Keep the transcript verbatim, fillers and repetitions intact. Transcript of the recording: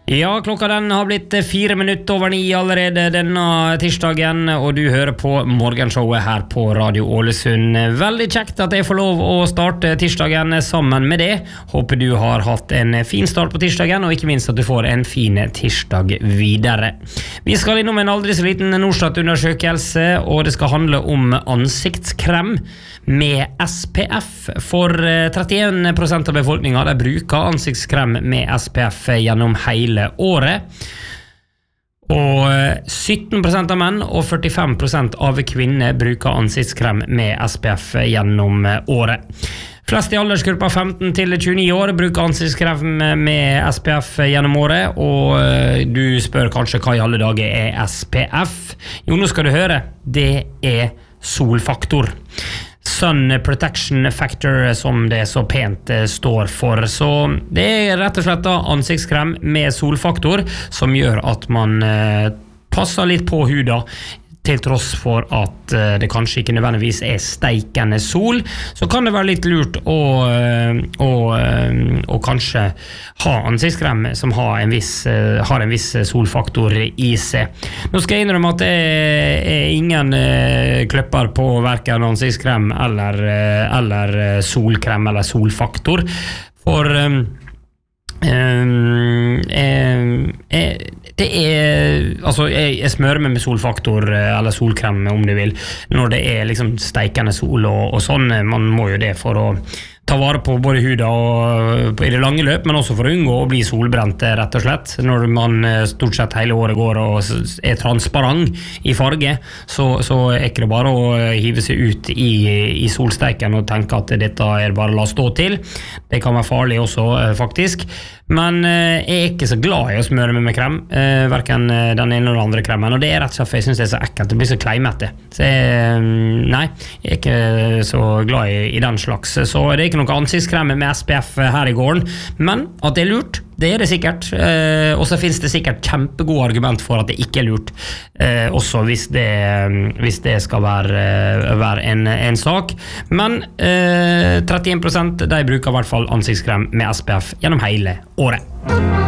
Ja, klokka den har blitt fire minutter over ni allerede denne tirsdagen, og du hører på morgenshowet her på Radio Ålesund. Veldig kjekt at jeg får lov å starte tirsdagen sammen med det. Håper du har hatt en fin start på tirsdagen, og ikke minst at du får en fin tirsdag videre. Vi skal innom en aldri så liten Norstat-undersøkelse, og det skal handle om ansiktskrem med S P F. For trettien prosent av befolkningen de bruker ansiktskrem med S P F gjennom hele året. Og sytten prosent av menn og førtifem prosent av kvinner bruker ansiktskrem med S P F gjennom året. Flest i aldersgruppa femten til tjueni år bruker ansiktskrem med S P F gjennom året, og du spør kanskje hva i alle dager er S P F? Jo, nå skal du høre. Det er solfaktor. Sun Protection Factor, som det så pent står for. Så det er rett og slett da ansiktskrem med solfaktor som gjør at man eh, passer litt på huda, til tross for at uh, det kanskje ikke nødvendigvis er steikende sol, så kan det være litt lurt å, uh, å, uh, å kanskje ha ansiktskrem som har en viss, uh, har en viss solfaktor i seg. Nå skal jeg innrømme at det er ingen uh, kløpper på hverken ansiktskrem eller, uh, eller solkrem eller solfaktor, for um, um, um, um, det er, altså jeg, jeg smører meg med solfaktor eller solkrem om du vil, når det er liksom steikende sol og, og sånn. Man må jo det for å ta vare på både huda og i det lange løp, men også for å unngå å bli solbrent, rett og slett. Når man stort sett hele året går og er transparent i farge, så, så er ikke det bare å hive seg ut i, i solsteiken og tenke at dette er bare la stå til. Det kan være farlig også, faktisk. Men jeg er ikke så glad i å smøre meg med krem, hverken den ene eller den andre kremen, og det er rett og slett for jeg synes det er så ekkelt, det blir så kleimete. Så jeg, nei, jeg er ikke så glad i, i den slags. Så det er ikke noe ansiktskrem med S P F her i gården, men at det er lurt, det er det sikkert. Eh, og så finnes det sikkert kjempegode argument for at det ikke er lurt, eh, også hvis det, hvis det skal være, være en, en sak. Men eh, trettien prosent de bruker i hvert fall ansiktskrem med S P F gjennom hele året.